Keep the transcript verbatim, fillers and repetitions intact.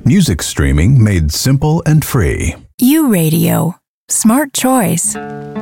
Music streaming made simple and free. U Radio. Smart choice.